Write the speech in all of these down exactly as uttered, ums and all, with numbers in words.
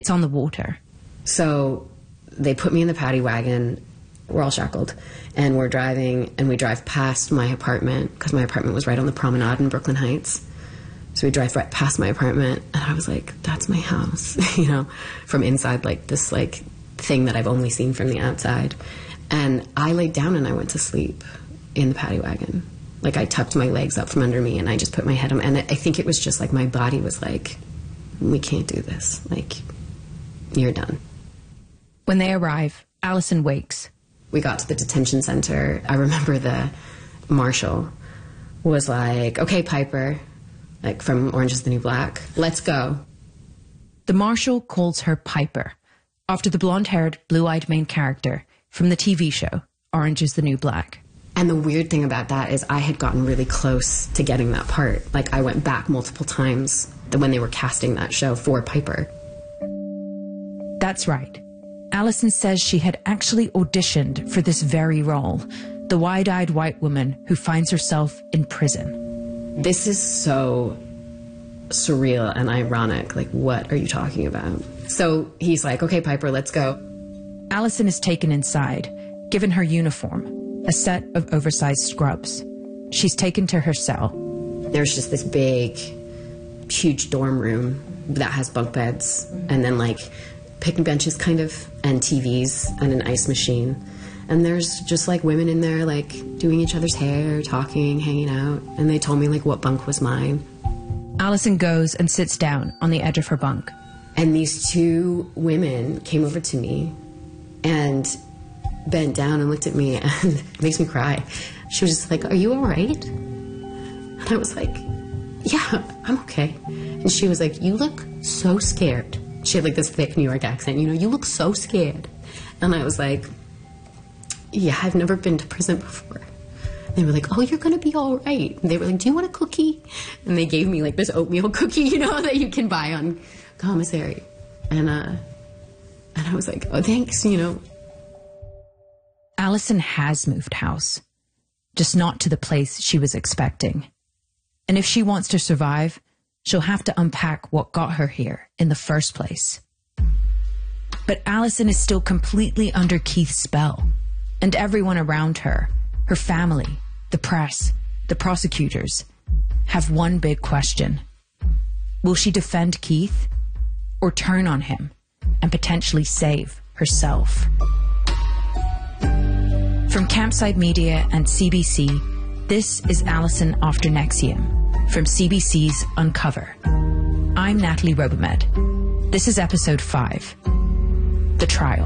It's on the water. So they put me in the paddy wagon. We're all shackled. And we're driving, and we drive past my apartment, because my apartment was right on the promenade in Brooklyn Heights. So we drive right past my apartment, and I was like, that's my house, you know, from inside, like this like thing that I've only seen from the outside. And I laid down and I went to sleep in the paddy wagon. Like, I tucked my legs up from under me, and I just put my head on, and I think it was just like my body was like, we can't do this. Like, you're done. When they arrive, Alison wakes. We got to the detention center. I remember the marshal was like, okay, Piper, like from Orange is the New Black, let's go. The marshal calls her Piper, after the blonde-haired, blue-eyed main character from the T V show Orange is the New Black. And the weird thing about that is I had gotten really close to getting that part. Like, I went back multiple times when they were casting that show for Piper. That's right. Alison says she had actually auditioned for this very role, the wide-eyed white woman who finds herself in prison. This is so surreal and ironic. Like, what are you talking about? So he's like, okay, Piper, let's go. Alison is taken inside, given her uniform, a set of oversized scrubs. She's taken to her cell. There's just this big, huge dorm room that has bunk beds, and then like picnic benches kind of, and T Vs and an ice machine. And there's just like women in there like doing each other's hair, talking, hanging out. And they told me like what bunk was mine. Alison goes and sits down on the edge of her bunk. And these two women came over to me and bent down and looked at me, and it makes me cry. She was just like, are you all right? And I was like, yeah, I'm okay. And she was like, you look so scared. She had like this thick New York accent, you know, you look so scared. And I was like, yeah, I've never been to prison before. And they were like, oh, you're going to be all right. And they were like, do you want a cookie? And they gave me like this oatmeal cookie, you know, that you can buy on commissary. And, uh, and I was like, oh, thanks, you know. Alison has moved house, just not to the place she was expecting. And if she wants to survive, she'll have to unpack what got her here in the first place. But Alison is still completely under Keith's spell, and everyone around her, her family, the press, the prosecutors, have one big question. Will she defend Keith or turn on him and potentially save herself? From Campside Media and C B C, this is Alison After Nexium from C B C's Uncover. I'm Natalie Robomed. This is episode five, The Trial.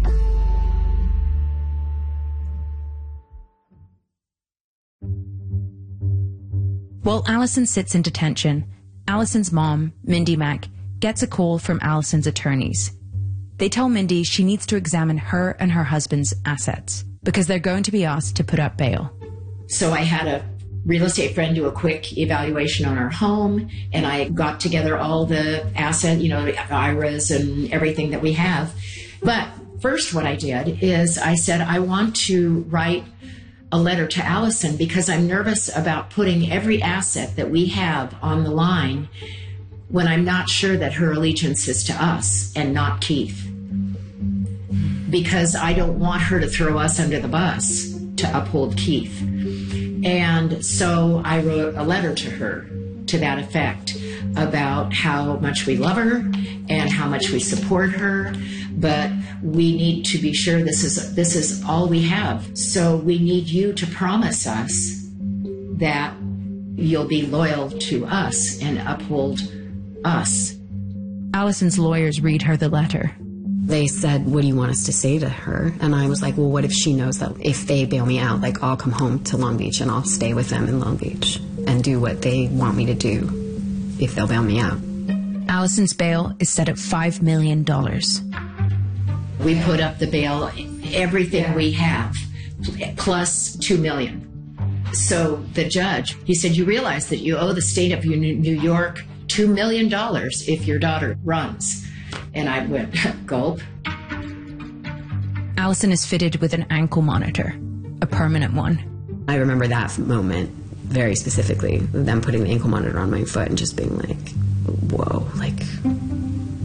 While Alison sits in detention, Alison's mom, Mindy Mack, gets a call from Alison's attorneys. They tell Mindy she needs to examine her and her husband's assets because they're going to be asked to put up bail. So I had a real estate friend do a quick evaluation on our home, and I got together all the asset, you know, I R As and everything that we have. But first what I did is I said, I want to write a letter to Alison because I'm nervous about putting every asset that we have on the line when I'm not sure that her allegiance is to us and not Keith. Because I don't want her to throw us under the bus to uphold Keith. And so I wrote a letter to her to that effect about how much we love her and how much we support her, but we need to be sure this is this is all we have. So we need you to promise us that you'll be loyal to us and uphold us. Alison's lawyers read her the letter. They said, what do you want us to say to her? And I was like, well, what if she knows that if they bail me out, like I'll come home to Long Beach and I'll stay with them in Long Beach and do what they want me to do if they'll bail me out. Alison's bail is set at five million dollars. We put up the bail, everything we have, plus two million dollars. So the judge, he said, you realize that you owe the state of New York two million dollars if your daughter runs. And I went, gulp. Alison is fitted with an ankle monitor, a permanent one. I remember that moment very specifically, them putting the ankle monitor on my foot and just being like, whoa, like,